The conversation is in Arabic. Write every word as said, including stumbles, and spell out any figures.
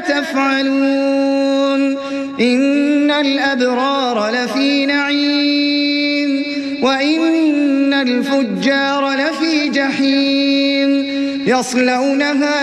تفعلون إن الأبرار لفي نعيم وإن الفجار لفي جحيم يصلونها